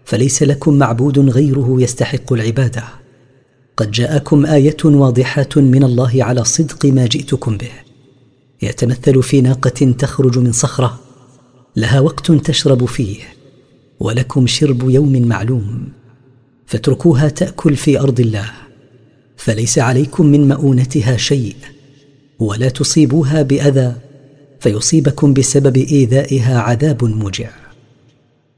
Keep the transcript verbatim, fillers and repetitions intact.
فليس لكم معبود غيره يستحق العبادة. قد جاءكم آية واضحة من الله على صدق ما جئتكم به، يتمثل في ناقة تخرج من صخرة لها وقت تشرب فيه، ولكم شرب يوم معلوم، فاتركوها تأكل في أرض الله، فليس عليكم من مؤونتها شيء، ولا تصيبوها بأذى فيصيبكم بسبب إيذائها عذاب موجع.